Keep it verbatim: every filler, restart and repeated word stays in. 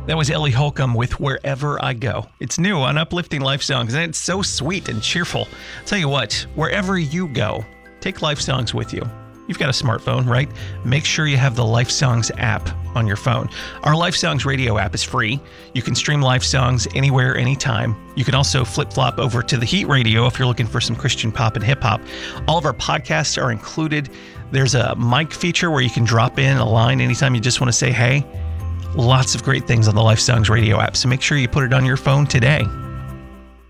That was Ellie Holcomb with Wherever I Go. It's new on Uplifting Life Songs, and it's so sweet and cheerful. I'll tell you what, wherever you go, take Life Songs with you. You've got a smartphone, right? Make sure you have the Life Songs app on your phone. Our Life Songs radio app is free. You can stream Life Songs anywhere, anytime. You can also flip-flop over to the Heat Radio if you're looking for some Christian pop and hip-hop. All of our podcasts are included. There's a mic feature where you can drop in a line anytime you just want to say hey. Lots of great things on the Life Songs radio app, so make sure you put it on your phone today.